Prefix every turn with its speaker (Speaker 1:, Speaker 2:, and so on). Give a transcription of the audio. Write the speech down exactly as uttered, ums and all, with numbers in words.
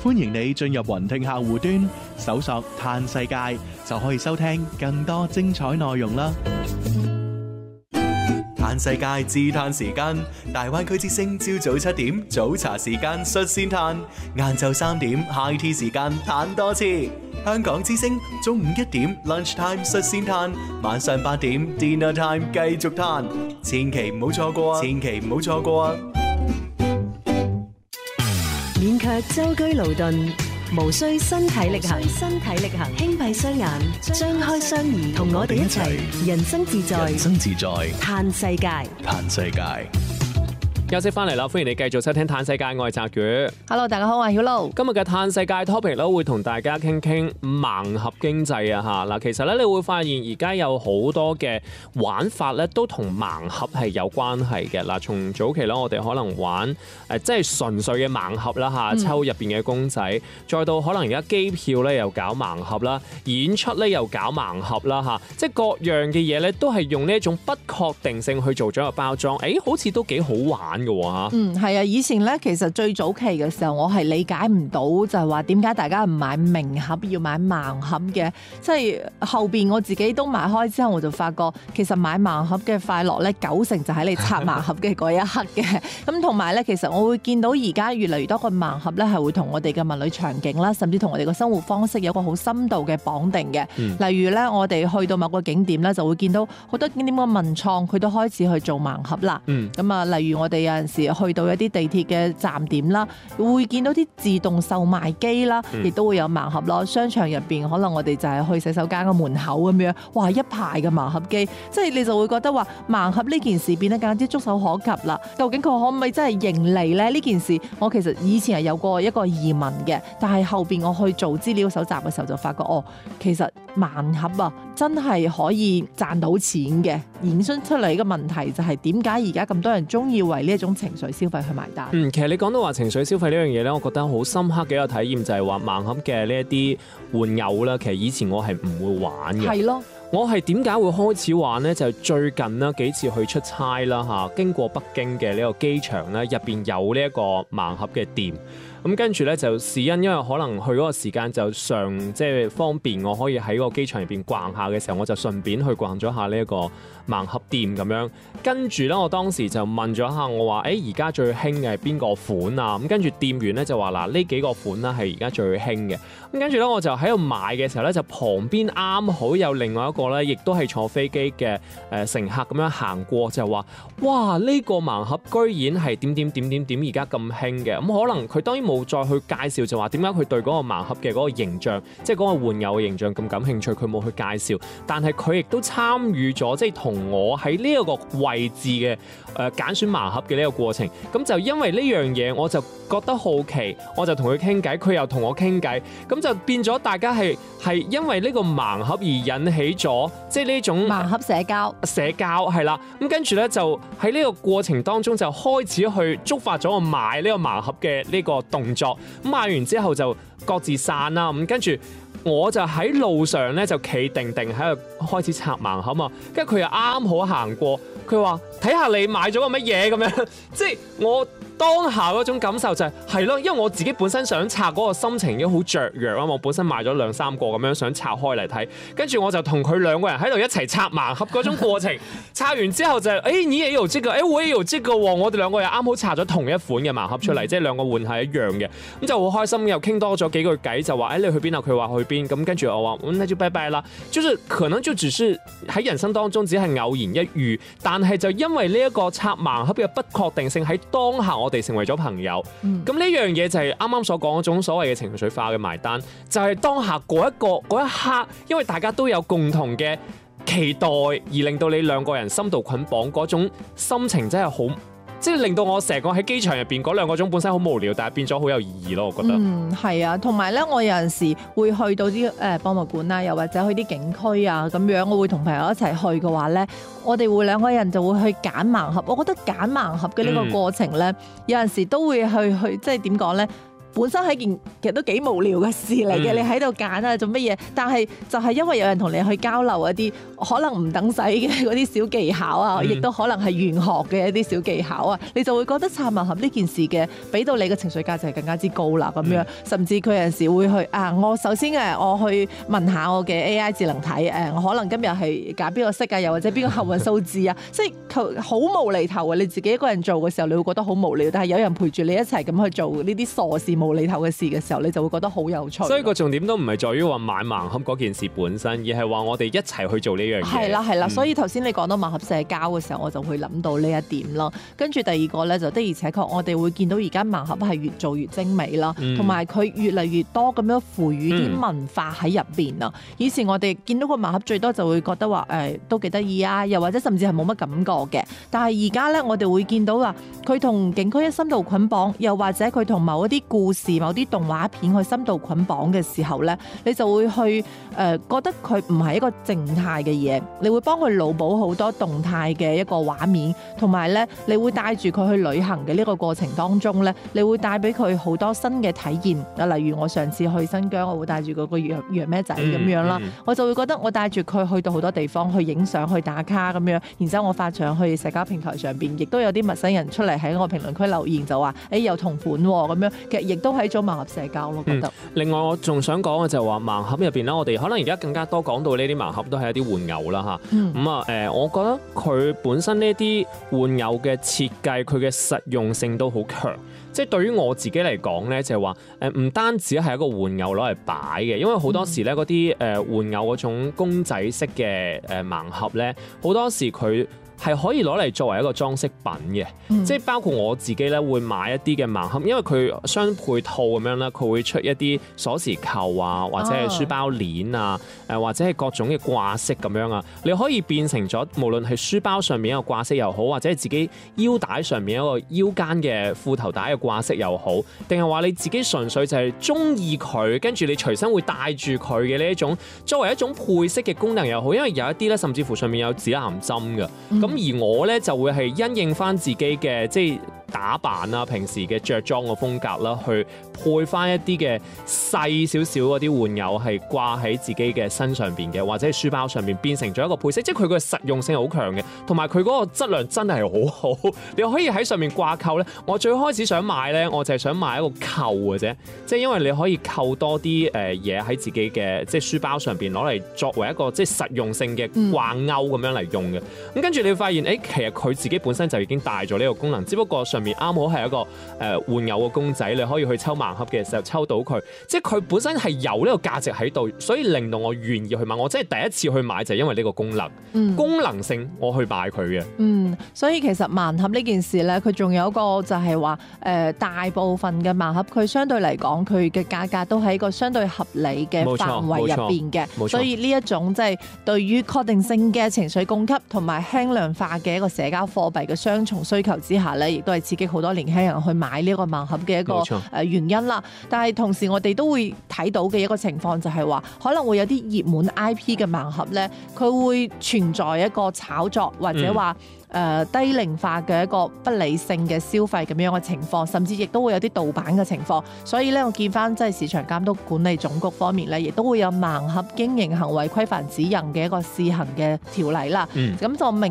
Speaker 1: 歡迎你進入雲聽客戶端，搜索嘆世界，就可以收聽更多精彩內容啦。嘆世界自嘆時間，大灣區之聲朝早七點早茶時間率先嘆，晏晝三點 high tea 時間嘆多次。香港之聲中午一點 lunch time 率先嘆，晚上八點 dinner time 繼續嘆，千祈唔好錯過啊！千祈唔好錯過啊！
Speaker 2: 免卻舟車勞頓，無需身體力行，身體力行，輕閉雙眼，張開雙耳，同我哋一齊人生自在，
Speaker 1: 人生自在，
Speaker 2: 嘆世界，
Speaker 1: 嘆世界。
Speaker 3: 休息翻嚟啦，歡迎你繼續收聽《嘆世界》，我係澤宇。
Speaker 4: Hello， 大家好，我係曉露。
Speaker 3: 今日嘅嘆世界 topic 咧，會同大家傾傾盲盒經濟啊吓嗱。其實咧，你會發現而家有好多嘅玩法咧，都同盲盒係有關係嘅嗱。從早期咧，我哋可能玩誒，即係純粹嘅盲盒啦吓，抽入邊嘅公仔，嗯、再到可能而家機票咧又搞盲盒啦，演出咧又搞盲盒啦吓，即係各樣嘅嘢咧，都係用呢一種不確定性去做咗個包裝，誒，好似都幾好玩。
Speaker 4: 嗯，係啊，以前咧其實最早期嘅時候，我係理解唔到就係話點解大家唔買明盒要買盲盒嘅，即係後邊我自己都買開之後，我就發覺其實買盲盒嘅快樂咧，九成就喺你拆盲盒嘅嗰一刻嘅。咁同埋咧，其實我會見到而家越嚟越多個盲盒咧，係會同我哋嘅文旅場景啦，甚至同我哋嘅生活方式有個好深度嘅綁定嘅。嗯、例如咧，我哋去到某個景點咧，就會見到好多景點嘅文創，佢都開始去做盲盒啦。咁啊、嗯，例如我哋有陣時去到一啲地鐵嘅站點啦，會見到啲自動售賣機啦，亦都會有盲盒咯。商場入邊可能我哋就係去洗手間個門口咁樣，哇，一排嘅盲盒機，即係你就會覺得話盲盒呢件事變得更加之觸手可及啦。究竟佢可唔可以真係盈利咧？呢件事我其實以前係有過一個疑問嘅，但係後邊我去做資料搜集嘅時候就發覺，哦，其實盲盒啊真係可以賺到錢嘅。衍生出嚟嘅問題就係點解而家咁多人中意為呢一種情緒消費去買單？
Speaker 3: 嗯，其實你講到話情緒消費呢樣嘢咧，我覺得好深刻嘅一個體驗就係話盲盒嘅呢一啲玩偶啦。其實以前我係唔會玩嘅。係咯。我係點解會開始玩呢？就係最近啦幾次去出差啦嚇，經過北京嘅呢個機場咧，入邊有呢一個盲盒嘅店。咁跟住咧就試因，因為可能去嗰個時間就上即係方便，我可以喺個機場入邊逛下嘅時候，我就順便去逛咗下呢一個盲盒店咁樣。跟住咧，我當時就問咗下我話：誒而家最興嘅係邊個款啊？咁跟住店員咧就話：嗱，呢幾個款啦係而家最興嘅。咁跟住咧，我就喺度買嘅時候咧，就旁邊啱好有另外一個咧，亦都係坐飛機嘅誒乘客咁樣行過，就話：哇！呢個盲盒居然係點點點點點而家咁興嘅。咁可能佢當然冇冇再去介紹就話點解佢對嗰個盲盒嘅嗰個形象，即係嗰個玩偶嘅形象咁感興趣，佢冇去介紹，但係佢亦都參與咗，即係同我喺呢一個位置嘅誒揀選盲盒嘅呢個過程。咁就因為呢樣嘢，我就覺得好奇，我就同佢傾偈，佢又同我傾偈，咁就變咗大家係係因為呢個盲盒而引起咗，即係呢種
Speaker 4: 盲盒社交，
Speaker 3: 社交係啦。咁跟住咧就喺呢個過程當中就開始去觸發咗我買呢個盲盒嘅呢個動作。咁買完之後就各自散啦。咁跟住我就喺路上咧就企定定喺度開始拆盲盒嘛。跟住佢又啱好行過，佢話睇下你買咗個乜嘢咁樣，即係我當下嗰種感受就係係咯，因為我自己本身想拆嗰個心情已經好雀躍啊，我本身買咗兩三個咁樣想拆開嚟睇，跟住我就同佢兩個人喺度一齊拆盲盒嗰種過程，拆完之後就誒、欸、你也有這個，誒、欸、我也有這個喎，我哋兩個又啱好拆咗同一款嘅盲盒出嚟，嗯、即係兩個換係一樣嘅，咁就好開心，又傾多咗幾句偈，就話誒、欸、你去邊啊？佢話去邊，咁跟住我話咁那就拜拜啦，就是可能就只是喺人生當中只係偶然一遇，但係就因為呢一個拆盲盒嘅不確定性喺當下我哋成為咗朋友，咁呢、嗯、樣嘢就係啱啱所講嗰種所謂嘅情緒化嘅埋單，就係、是、當下嗰一個嗰一刻，因為大家都有共同嘅期待，而令到你兩個人深度捆綁嗰種心情真係好。即係令到我成個喺機場入邊嗰兩個鐘本身好無聊，但係變咗好有意義咯，我覺得。
Speaker 4: 嗯，係啊，同埋咧，我有陣時會去到啲誒博物館啊，又或者去啲景區啊咁樣，我會同朋友一齊去嘅話咧，我哋會兩個人就會去揀盲盒。我覺得揀盲盒嘅呢個過程咧，嗯、有陣時都會去去即係點講咧？ 本身係件其實都幾無聊嘅事嚟嘅，嗯、你喺度揀啊做乜嘢？但係就係因為有人同你去交流一啲可能唔等使嘅嗰啲小技巧啊，亦都、嗯、可能係玄學嘅一啲小技巧啊，你就會覺得拆盲盒呢件事嘅俾到你嘅情緒價值係更加之高啦咁樣，嗯、甚至佢有陣時會去啊，我首先誒我去問下我嘅 A I 智能體誒，我可能今日係揀邊個色啊，又或者邊個幸運數字啊，即係好無厘頭啊！你自己一個人做嘅時候，你會覺得好無聊，但係有人陪住你一齊咁去做呢啲傻事無厘頭嘅事嘅時候，你就會覺得好有趣。所
Speaker 3: 以個重點都唔係在於話買盲盒嗰件事本身，而係話我哋一齊去做呢樣嘢。
Speaker 4: 係啦係啦，嗯、所以頭先你講到盲盒社交嘅時候，我就會諗到呢一點咯。跟住第二個咧，就的而且確我哋會見到而家盲盒係越做越精美啦，同埋佢越嚟越多咁樣賦予啲文化喺入邊啊。嗯、以前我哋見到個盲盒最多就會覺得話誒、欸、都幾得意啊，又或者甚至係冇乜感覺嘅。但係而家咧，我哋會見到話佢同景區一深度捆綁，又或者佢同某一啲故事、某啲動畫片去深度捆綁嘅時候咧，你就會去誒、呃、覺得佢唔係一個靜態嘅嘢，你會幫佢腦補好多動態嘅一個畫面，同埋咧你會帶住佢去旅行嘅呢個過程當中咧，你會帶俾佢好多新嘅體驗。啊，例如我上次去新疆，我會帶住嗰個羊羊咩仔咁樣啦，嗯嗯、我就會覺得我帶住佢去到好多地方去影相、去打卡咁樣，然之後我發上去社交平台上邊，亦都有啲陌生人出嚟喺我評論區留言就話：誒、欸、有同款喎、哦、咁樣，其實亦都係一種盲盒社交咯，覺得、嗯。另
Speaker 3: 外我仲想講嘅就係話盲盒入邊咧，我哋可能而家更加多講到呢啲盲盒都係一啲玩偶啦嚇。咁啊誒，我覺得佢本身呢啲玩偶嘅設計，佢嘅實用性都好強。即係對於我自己嚟講咧，就係話誒唔單止係一個玩偶攞嚟擺嘅，因為好多時咧嗰啲誒玩偶嗰種公仔式嘅誒盲盒咧，好多時佢係可以攞嚟作為一個裝飾品嘅，嗯、即係包括我自己咧會買一啲嘅盲盒，因為佢相配套咁樣咧，佢會出一啲鎖匙扣啊，或者係書包鏈啊，誒或者係各種嘅掛飾咁樣啊，你可以變成咗無論係書包上面一個掛飾又好，或者係自己腰帶上面一個腰間嘅褲頭帶嘅掛飾又好，定係話你自己純粹就係中意佢，跟住你隨身會帶住佢嘅呢一種作為一種配飾嘅功能又好，因為有一啲咧甚至乎上面有指南針嘅，咁、嗯。而我咧就會係因應翻自己嘅即係打扮啊，平時嘅着裝嘅風格啦，去配翻一啲嘅細少少嗰啲玩偶係掛喺自己嘅身上邊嘅，或者係書包上邊變成咗一個配飾，即係佢個實用性好強嘅，同埋佢嗰個質量真係好好，你可以喺上面掛扣咧。我最開始想買咧，我就係想買一個扣嘅啫，即係因為你可以扣多啲誒嘢喺自己嘅即係書包上邊攞嚟作為一個即係實用性嘅掛鈎咁樣嚟用嘅。咁跟住你會發現誒、欸，其實佢自己本身就已經帶咗呢個功能，只不過上面啱好係一個誒、呃、玩偶嘅公仔，你可以去抽盲盒嘅時候抽到佢，即係佢本身係有呢個價值喺度，所以令到我願意去買。我真係第一次去買就係因為呢個功能，嗯、功能性我去買佢嘅。嗯，
Speaker 4: 所以其實盲盒呢件事咧，佢仲有一個就係話誒大部分嘅盲盒，佢相對嚟講佢嘅價格都喺一個相對合理嘅範圍入邊嘅，所以呢一種即係對於確定性嘅情緒供給同埋輕量化嘅一個社交貨幣嘅雙重需求之下咧，亦都係刺激好多年輕人去買呢個盲盒嘅一個誒原因啦。但係同時我哋都會睇到嘅一個情況就係話，可能會有啲熱門 I P 嘅盲盒咧，佢會存在一個炒作或者話、嗯。誒、呃、低齡化嘅一個不理性嘅消費咁樣嘅情況，甚至亦都會有啲盜版嘅情況。所以咧，我見翻即係市場監督管理總局方面咧，亦都會有盲盒經營行為規範指引嘅一個試行嘅條例啦。咁、嗯、就明